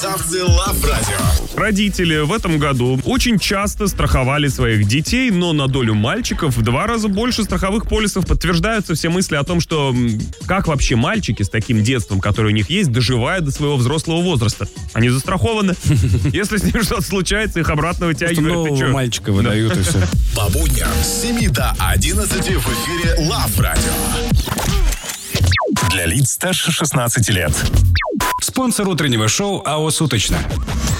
Лав Радио. Родители в этом году очень часто страховали своих детей, но на долю мальчиков в 2 раза больше страховых полисов. Подтверждаются все мысли о том, что как вообще мальчики с таким детством, которое у них есть, доживают до своего взрослого возраста. Они застрахованы. Если с ними что-то случается, их обратно вытягивают. Нового мальчика выдают и все. По будням с 7 до 11 в эфире Лав Радио. Для лиц старше 16 лет. Спонсор утреннего шоу АО «Суточно».